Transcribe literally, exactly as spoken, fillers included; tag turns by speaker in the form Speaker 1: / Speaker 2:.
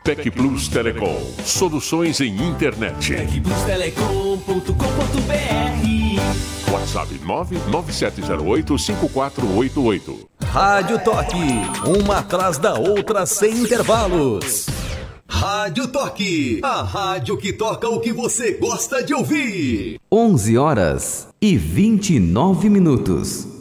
Speaker 1: Tec Plus Telecom. Soluções em internet.
Speaker 2: tec plus telecom ponto com ponto b r.
Speaker 1: WhatsApp nove nove sete zero oito cinco quatro oito oito.
Speaker 3: Rádio Toque, uma atrás da outra sem intervalos. Rádio Toque, a rádio que toca o que você gosta de ouvir. onze horas e vinte e nove minutos.